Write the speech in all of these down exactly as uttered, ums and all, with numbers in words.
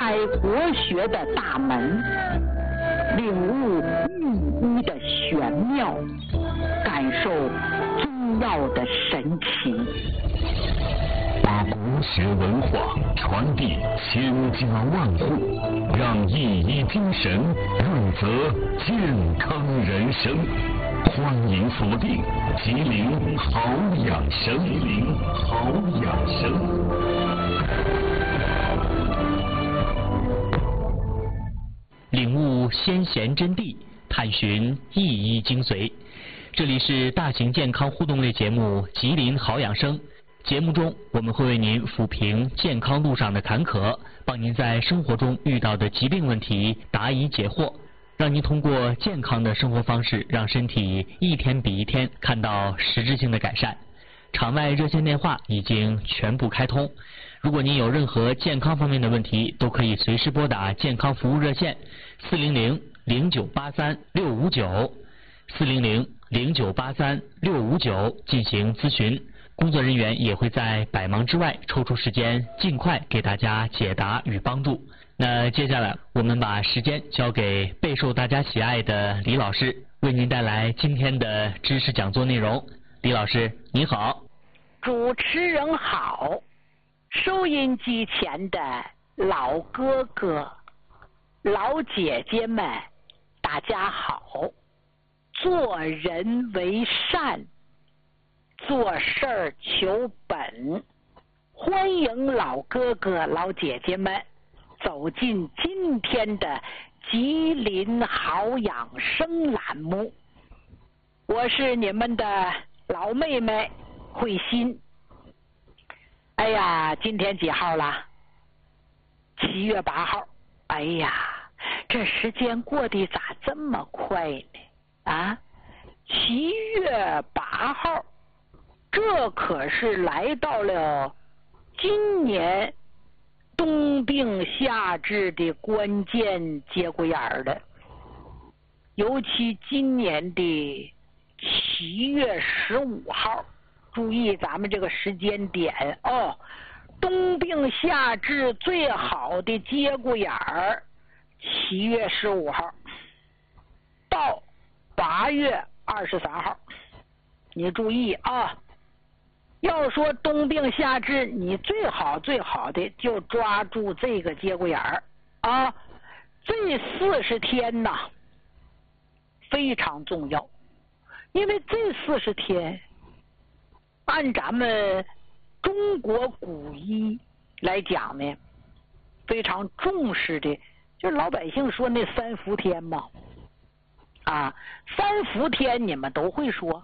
开国学的大门，领悟寓意的玄妙，感受宗要的神奇， 把国学文化传递千家万户，让一医精神润泽健康人生。欢迎锁定吉林好养生，吉林好养生。 领悟先贤真谛，探寻一医精髓。这里是大型健康互动类节目《吉林好养生》。节目中，我们会为您抚平健康路上的坎坷，帮您在生活中遇到的疾病问题答疑解惑，让您通过健康的生活方式，让身体一天比一天看到实质性的改善。场外热线电话已经全部开通，如果您有任何健康方面的问题，都可以随时拨打健康服务热线四零零零九八三六五九四零零零九八三六五九进行咨询。工作人员也会在百忙之外抽出时间，尽快给大家解答与帮助。那接下来我们把时间交给备受大家喜爱的李老师，为您带来今天的知识讲座内容。李老师你好。 主持人好，收音机前的老哥哥老姐姐们大家好。做人为善，做事儿求本，欢迎老哥哥老姐姐们走进今天的吉林好养生栏目。我是你们的老妹妹慧心。哎呀，今天几号了？七月八号。哎呀，这时间过得咋这么快呢？啊，七月八号，这可是来到了今年冬病夏治的关键节骨眼儿的，尤其今年的七月十五号，注意咱们这个时间点哦，冬病夏治最好的节骨眼儿，七月十五号到八月二十三号，你注意啊！要说冬病夏治，你最好最好的就抓住这个节骨眼儿啊！这四十天呐，非常重要，因为这四十天，按咱们中国古医来讲呢，非常重视的，就是老百姓说那三伏天嘛。啊，三伏天你们都会说，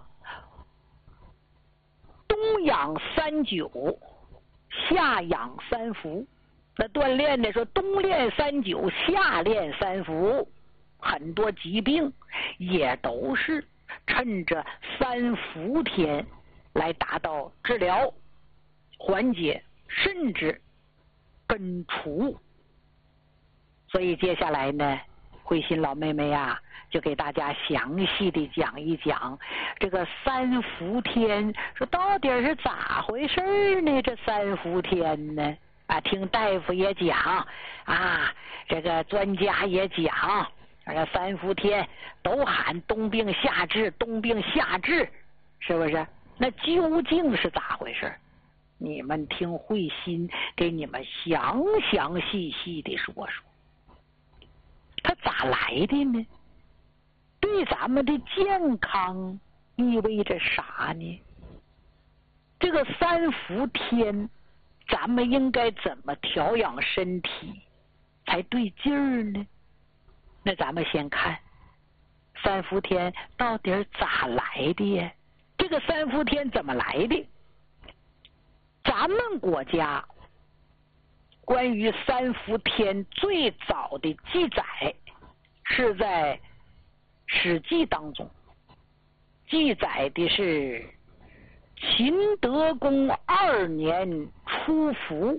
冬养三九，夏养三伏。那锻炼的说冬练三九，夏练三伏，很多疾病也都是趁着三伏天来达到治疗、缓解，甚至根除。所以接下来呢，慧心老妹妹呀、啊，就给大家详细的讲一讲这个三伏天，说到底是咋回事呢？这三伏天呢，啊，听大夫也讲啊，这个专家也讲，这三伏天都喊冬病夏治，冬病夏治，是不是？那究竟是咋回事？你们听慧心给你们详详细细的说说，它咋来的呢？对咱们的健康意味着啥呢？这个三伏天，咱们应该怎么调养身体才对劲儿呢？那咱们先看三伏天到底咋来的呀？这个三伏天怎么来的？咱们国家关于三伏天最早的记载是在史记当中，记载的是秦德公二年初伏，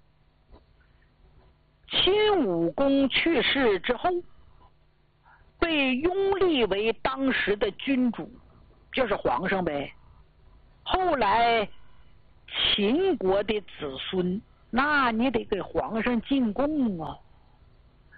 秦武公去世之后，被拥立为当时的君主，就是皇上呗。后来秦国的子孙，那你得给皇上进贡啊，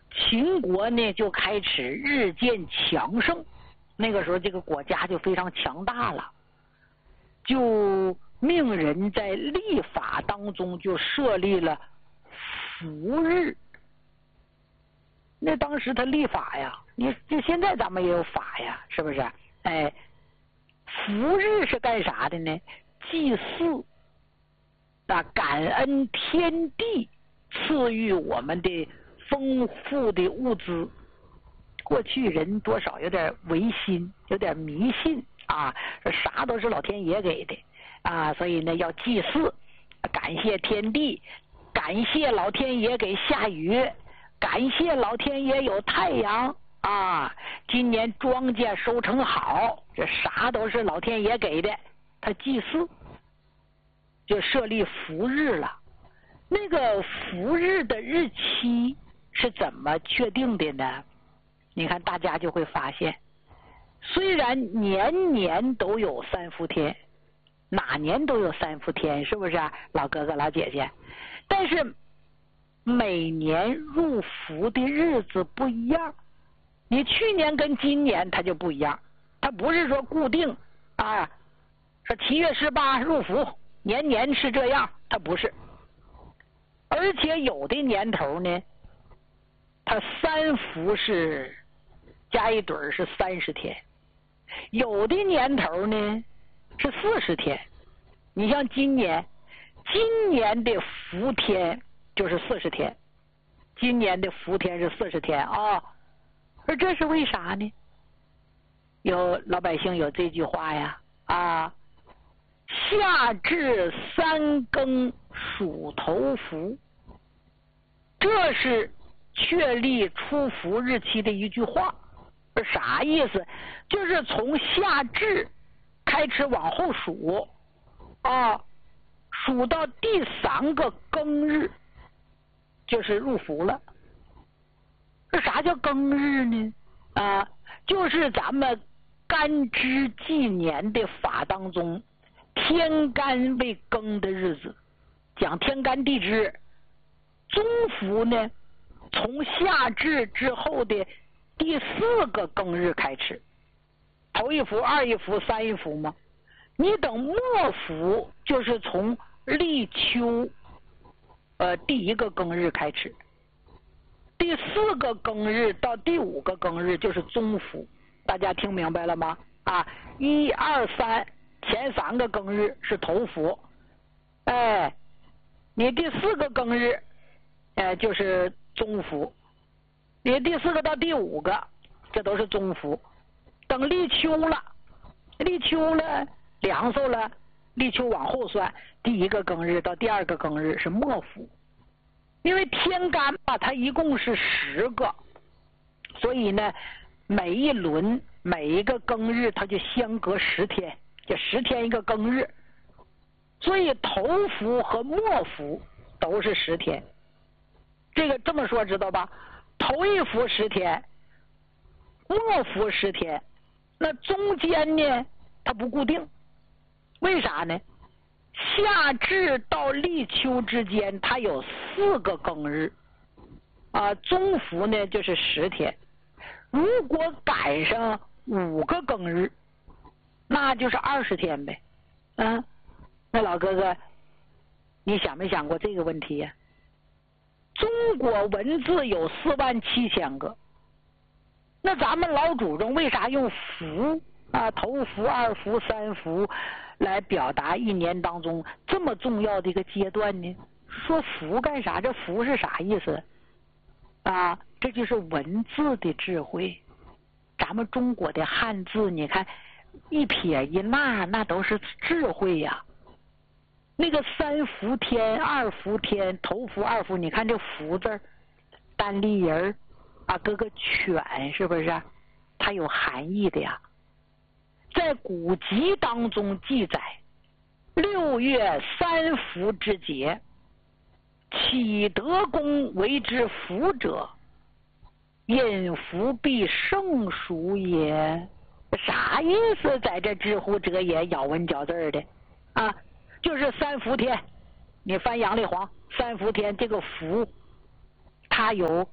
秦国呢就开始日渐强盛，那个时候这个国家就非常强大了，就命人在历法当中就设立了服日。那当时他立法呀，你就现在咱们也有法呀，是不是？哎，服日是干啥的呢？祭祀啊，感恩天地赐予我们的丰富的物资。过去人多少有点唯心，有点迷信啊，啥都是老天爷给的啊，所以呢要祭祀，感谢天地，感谢老天爷给下雨，感谢老天爷有太阳啊！今年庄稼收成好，这啥都是老天爷给的。他祭祀，就设立服日了。那个服日的日期是怎么确定的呢？你看，大家就会发现，虽然年年都有三伏天，哪年都有三伏天，是不是啊，老哥哥老姐姐？但是每年入伏的日子不一样，你去年跟今年它就不一样，它不是说固定啊，说七月十八入伏，年年是这样，它不是。而且有的年头呢，它三伏是加一对是三十天，有的年头呢是四十天。你像今年，今年的伏天就是四十天，今年的伏天是四十天啊。而这是为啥呢？有老百姓有这句话呀啊，夏至三更属头伏，这是确立出伏日期的一句话。是啥意思？就是从夏至开始往后数啊，数到第三个庚日就是入伏了。这啥叫庚日呢？啊，就是咱们干支纪年的法当中天干为庚的日子，讲天干地支。中伏呢，从夏至之后的第四个庚日开始，头一伏、二一伏、三一伏嘛。你等末伏就是从立秋，呃，第一个庚日开始，第四个庚日到第五个庚日就是中伏。大家听明白了吗？啊，一二三，前三个庚日是头伏，哎，你第四个庚日，哎，就是中伏。你第四个到第五个，这都是中伏。等立秋了，立秋了，凉寿了，立秋往后算，第一个庚日到第二个庚日是末伏。因为天干吧，它一共是十个，所以呢，每一轮每一个庚日，它就相隔十天，就十天一个庚日。所以头伏和末伏都是十天。这个这么说知道吧？头一伏十天，末伏十天，那中间呢，它不固定，为啥呢？夏至到立秋之间，它有四个庚日，啊，中伏呢就是十天。如果赶上五个庚日，那就是二十天呗，啊，那老哥哥，你想没想过这个问题呀？中国文字有四万七千个，那咱们老祖宗为啥用伏啊，头伏、二伏、三伏来表达一年当中这么重要的一个阶段呢？说伏干啥？这伏是啥意思啊？这就是文字的智慧。咱们中国的汉字，你看一撇一捺，那都是智慧呀。那个三伏天、二伏天、头伏、二伏，你看这伏字儿，单立人啊，搁个犬，是不是？它有含义的呀。在古籍当中记载，六月三伏之节，启德公为之伏者，因伏必胜暑也。啥意思？在这知乎者也咬文嚼字的啊，就是三伏天，你翻杨丽煌，三伏天这个伏，它有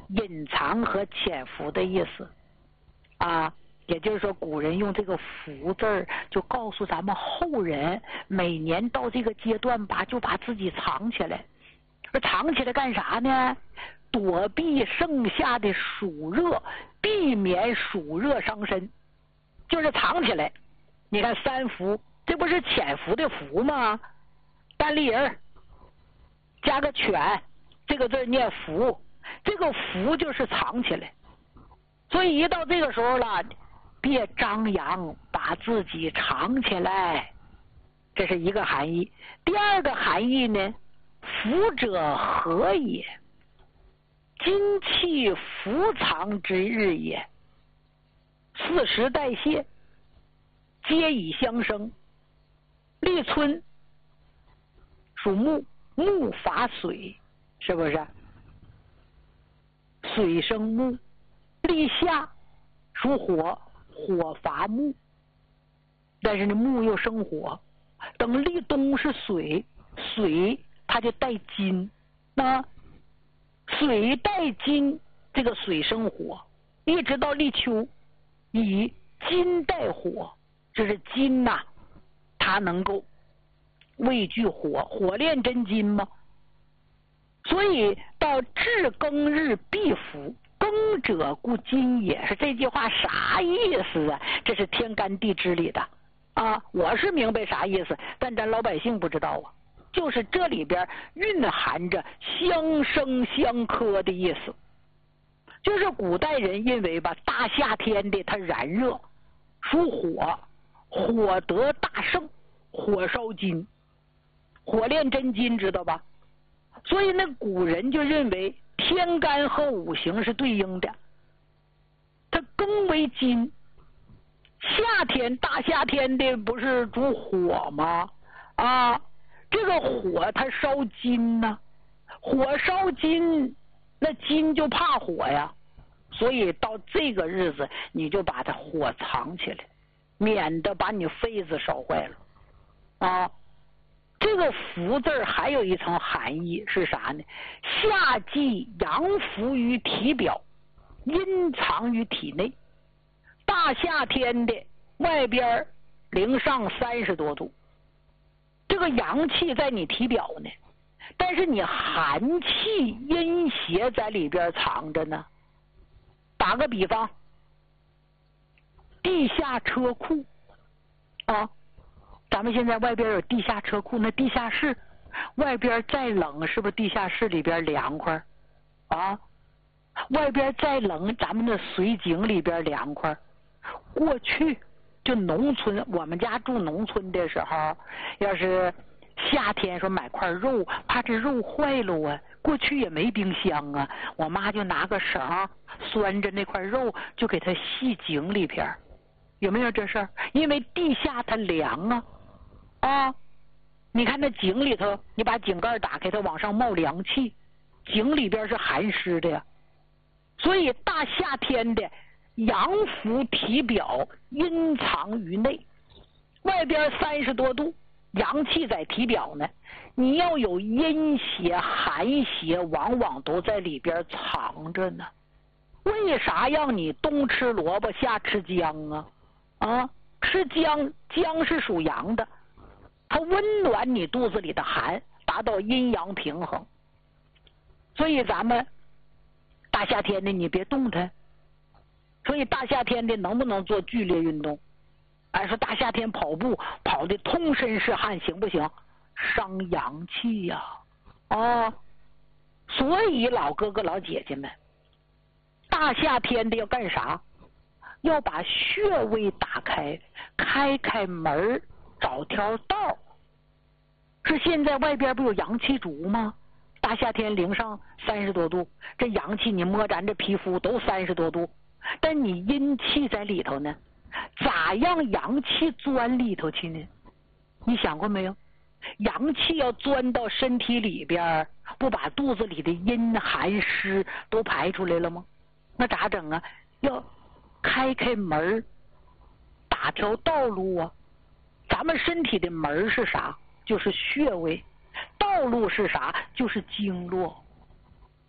隐藏和潜伏的意思啊。也就是说，古人用这个伏字儿，就告诉咱们后人，每年到这个阶段吧，就把自己藏起来。而藏起来干啥呢？躲避盛夏的暑热，避免暑热伤身，就是藏起来。你看三伏，这不是潜伏的伏吗？单立人加个犬，这个字念伏，这个伏就是藏起来。所以一到这个时候了，别张扬，把自己藏起来，这是一个含义。第二个含义呢，伏者和也，精气伏藏之日也，四时代谢，皆以相生。立春属木，木伐水，是不是？水生木。立夏属火，火伐木，但是呢木又生火。等立冬是水，水它就带金，那水带金，这个水生火，一直到立秋，以金带火，这是金呐、啊，它能够畏惧火，火炼真金嘛。所以到至庚日必伏，庚者故金也，是这句话啥意思啊？这是天干地支里的啊，我是明白啥意思，但咱老百姓不知道啊。就是这里边蕴含着相生相克的意思，就是古代人认为吧，大夏天的它燃热，属火，火得大盛，火烧金，火炼真金，知道吧？所以那古人就认为天干和五行是对应的，它庚为金，夏天大夏天的不是主火吗？啊，这个火它烧金呢、啊，火烧金，那金就怕火呀，所以到这个日子你就把它火藏起来，免得把你肺子烧坏了啊。这个伏字还有一层含义是啥呢？夏季阳伏于体表，阴藏于体内。大夏天的外边零上三十多度，这个阳气在你体表呢，但是你寒气阴邪在里边藏着呢。打个比方，地下车库啊，咱们现在外边有地下车库，那地下室外边再冷，是不是地下室里边凉快啊？外边再冷，咱们的水井里边凉快。过去就农村，我们家住农村的时候，要是夏天说买块肉，怕这肉坏了啊，过去也没冰箱啊，我妈就拿个绳拴着那块肉，就给它系井里边。有没有这事儿？因为地下它凉啊。啊，你看那井里头，你把井盖打开，它往上冒凉气，井里边是寒湿的呀。所以大夏天的阳伏体表，阴藏于内，外边三十多度，阳气在体表呢，你要有阴邪寒邪，往往都在里边藏着呢。为啥让你冬吃萝卜夏吃姜啊？啊，吃姜，姜是属阳的，它温暖你肚子里的寒，达到阴阳平衡。所以咱们大夏天的你别动它。所以大夏天的能不能做剧烈运动？哎，说大夏天跑步跑的通身是汗行不行？伤阳气呀！哦，所以老哥哥老姐姐们，大夏天的要干啥？要把穴位打开，开开门，找条道。是现在外边不有阳气足吗？大夏天零上三十多度，这阳气你摸咱这皮肤都三十多度，但你阴气在里头呢，咋让阳气钻里头去呢？你想过没有？阳气要钻到身体里边，不把肚子里的阴寒湿都排出来了吗？那咋整啊？要开开门，打条道路啊。咱们身体的门是啥？就是穴位。道路是啥？就是经络。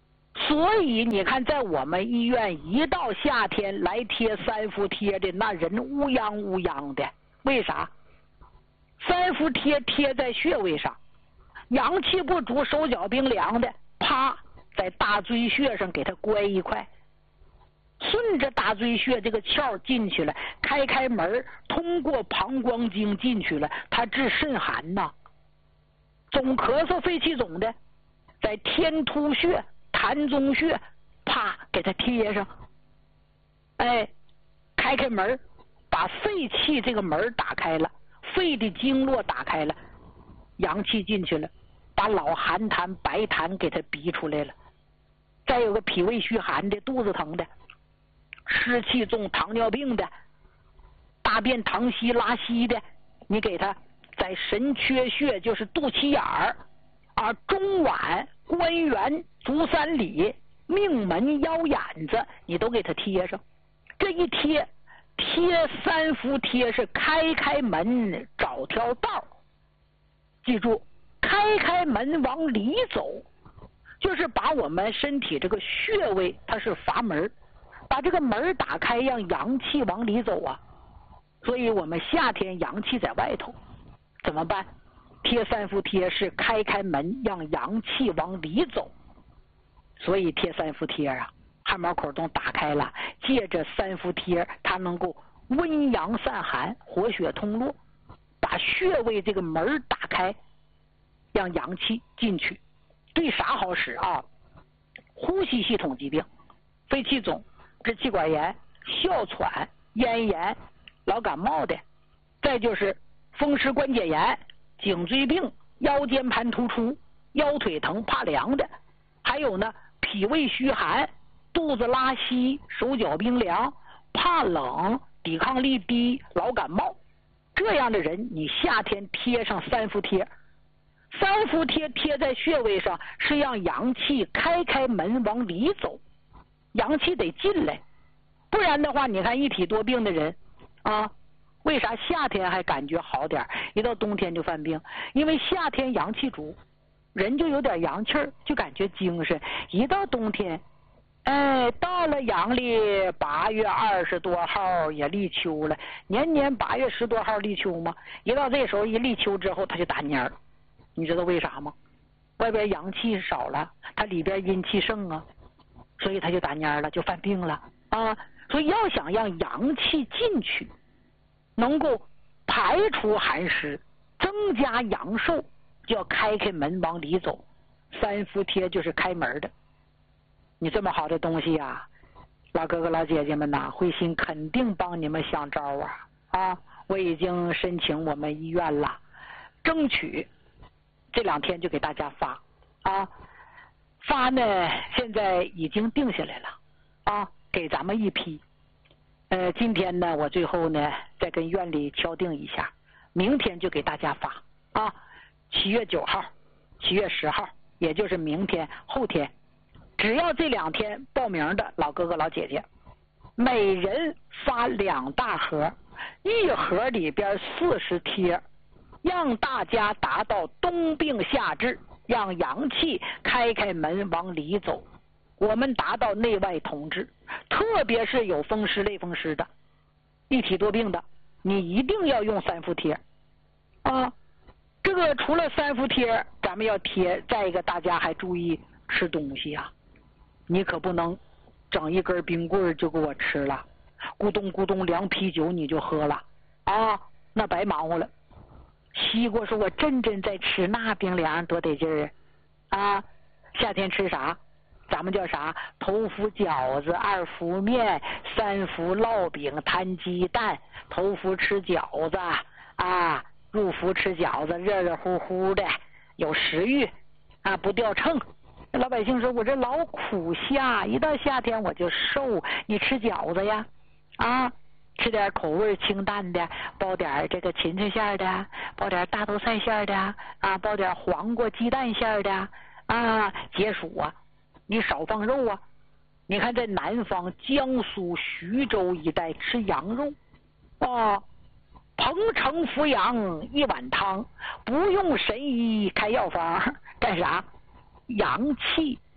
所以你看，在我们医院一到夏天来贴三伏贴的那人乌泱乌泱的，为啥？三伏贴贴在穴位上，阳气不足、手脚冰凉的，啪，在大椎穴上给他关一块，顺着大椎穴这个窍进去了，开开门，通过膀胱经进去了，他治肾寒呐。总咳嗽、肺气肿的，在天突穴、膻中穴，啪给他贴上，哎，开开门，把肺气这个门打开了，肺的经络打开了，阳气进去了，把老寒痰、白痰给他逼出来了。再有个脾胃虚寒的、肚子疼的、湿气重、糖尿病的、大便溏稀拉稀的，你给他在神阙穴，就是肚脐眼儿啊、中脘、关元、足三里、命门、腰眼子，你都给他贴上。这一贴，贴三伏贴是开开门，找条道。记住，开开门往里走，就是把我们身体这个穴位它是阀门，把这个门打开，让阳气往里走啊。所以我们夏天阳气在外头，怎么办？贴三伏贴是开开门，让阳气往里走。所以贴三伏贴啊，汗毛孔都打开了，借着三伏贴，它能够温阳散寒、活血通络，把穴位这个门打开，让阳气进去。对啥好使啊？呼吸系统疾病、肺气肿、支气管炎、哮喘、咽炎、老感冒的，再就是风湿关节炎、颈椎病、腰间盘突出、腰腿疼怕凉的，还有呢脾胃虚寒、肚子拉稀、手脚冰凉、怕冷、抵抗力低、老感冒，这样的人你夏天贴上三伏贴。三伏贴贴在穴位上，是让阳气开开门往里走，阳气得进来，不然的话，你看一体多病的人啊，为啥夏天还感觉好点，一到冬天就犯病？因为夏天阳气足，人就有点阳气儿，就感觉精神。一到冬天，哎，到了阳历八月二十多号也立秋了，年年八月十多号立秋嘛，一到这时候一立秋之后，他就打蔫儿。你知道为啥吗？外边阳气少了，它里边阴气盛啊，所以他就打蔫了，就犯病了啊。所以要想让阳气进去，能够排除寒湿，增加阳寿，就要开开门往里走。三伏贴就是开门的。你这么好的东西啊，老哥哥老姐姐们呐，慧心肯定帮你们想招啊啊！我已经申请我们医院了，争取这两天就给大家发啊，发呢现在已经定下来了啊，给咱们一批。呃，今天呢，我最后呢再跟院里敲定一下，明天就给大家发啊。七月九号、七月十号，也就是明天、后天，只要这两天报名的老哥哥老姐姐，每人发两大盒，一盒里边四十贴。让大家达到冬病夏治，让阳气开开门往里走，我们达到内外同治。特别是有风湿类风湿的、一体多病的，你一定要用三伏贴啊。这个除了三伏贴咱们要贴，再一个大家还注意吃东西啊，你可不能整一根冰棍就给我吃了，咕咚咕咚凉啤酒你就喝了啊，那白忙活了。西瓜说我真真在吃，那冰凉多得劲儿啊！夏天吃啥？咱们叫啥？头伏饺子，二伏面，三伏烙饼摊鸡蛋，头伏吃饺子啊，入伏吃饺子，热热乎乎的，有食欲啊，不掉秤。老百姓说我这老苦夏，一到夏天我就瘦，你吃饺子呀啊！吃点口味清淡的，包点这个芹菜馅的，包点大豆菜馅的啊，包点黄瓜鸡蛋馅的啊，解暑啊，你少放肉啊。你看在南方江苏徐州一带吃羊肉啊，彭城扶阳一碗汤，不用神医开药方，干啥？阳气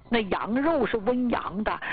那羊肉是温阳的，